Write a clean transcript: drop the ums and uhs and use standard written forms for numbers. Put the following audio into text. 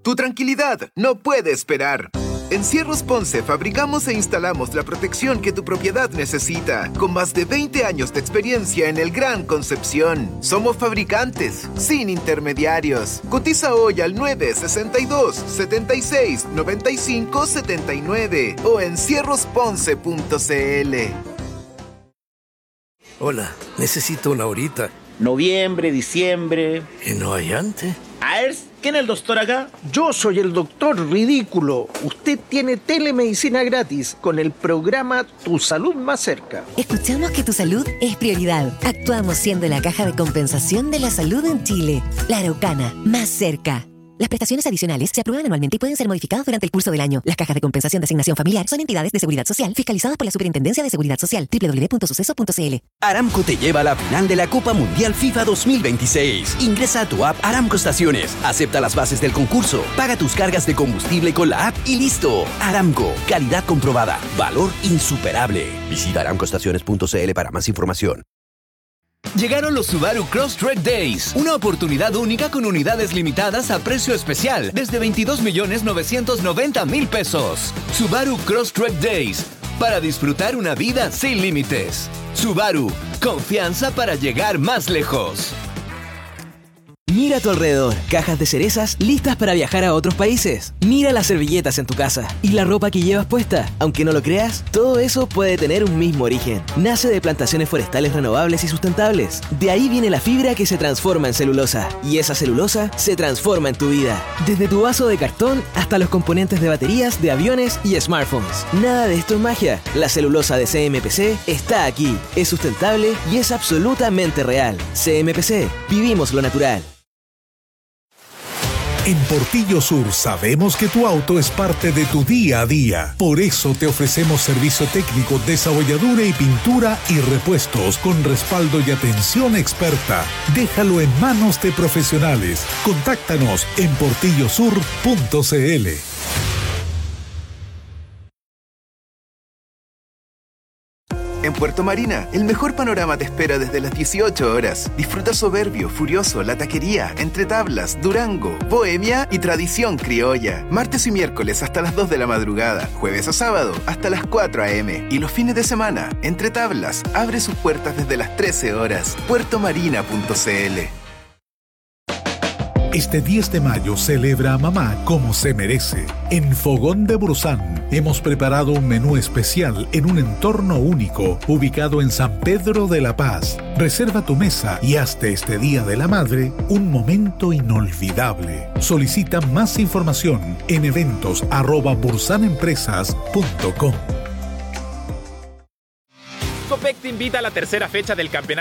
Tu tranquilidad no puede esperar. En Cierros Ponce fabricamos e instalamos la protección que tu propiedad necesita, con más de 20 años de experiencia en el Gran Concepción. Somos fabricantes, sin intermediarios. Cotiza hoy al 962-76-95-79 o en cierrosponce.cl. Hola, necesito una horita. Noviembre, diciembre. ¿Y no hay antes? A ver, ¿quién es el doctor acá? Yo soy el doctor Ridículo. Usted tiene telemedicina gratis con el programa Tu Salud Más Cerca. Escuchamos que tu salud es prioridad. Actuamos siendo la caja de compensación de la salud en Chile. La Araucana, más cerca. Las prestaciones adicionales se aprueban anualmente y pueden ser modificadas durante el curso del año. Las cajas de compensación de asignación familiar son entidades de seguridad social fiscalizadas por la Superintendencia de Seguridad Social. www.suceso.cl. Aramco te lleva a la final de la Copa Mundial FIFA 2026. Ingresa a tu app Aramco Estaciones, acepta las bases del concurso, paga tus cargas de combustible con la app y listo. Aramco, calidad comprobada, valor insuperable. Visita aramcoestaciones.cl para más información. Llegaron los Subaru Crosstrek Days, una oportunidad única con unidades limitadas a precio especial desde 22.990.000 pesos. Subaru Crosstrek Days, para disfrutar una vida sin límites. Subaru, confianza para llegar más lejos. Mira a tu alrededor, cajas de cerezas listas para viajar a otros países. Mira las servilletas en tu casa y la ropa que llevas puesta. Aunque no lo creas, todo eso puede tener un mismo origen. Nace de plantaciones forestales renovables y sustentables. De ahí viene la fibra que se transforma en celulosa. Y esa celulosa se transforma en tu vida. Desde tu vaso de cartón hasta los componentes de baterías, de aviones y smartphones. Nada de esto es magia. La celulosa de CMPC está aquí. Es sustentable y es absolutamente real. CMPC, vivimos lo natural. En Portillo Sur sabemos que tu auto es parte de tu día a día. Por eso te ofrecemos servicio técnico, desabolladura y pintura y repuestos con respaldo y atención experta. Déjalo en manos de profesionales. Contáctanos en portillosur.cl. En Puerto Marina, el mejor panorama te espera desde las 18 horas. Disfruta Soberbio, Furioso, La Taquería, Entre Tablas, Durango, Bohemia y Tradición Criolla. Martes y miércoles hasta las 2 de la madrugada. Jueves a sábado hasta las 4 a.m. Y los fines de semana, Entre Tablas abre sus puertas desde las 13 horas. puertomarina.cl. Este 10 de mayo celebra a mamá como se merece. En Fogón de Brusán hemos preparado un menú especial en un entorno único, ubicado en San Pedro de la Paz. Reserva tu mesa y hazte este Día de la Madre un momento inolvidable. Solicita más información en eventos@bursanempresas.com. Copec te invita a la tercera fecha del campeonato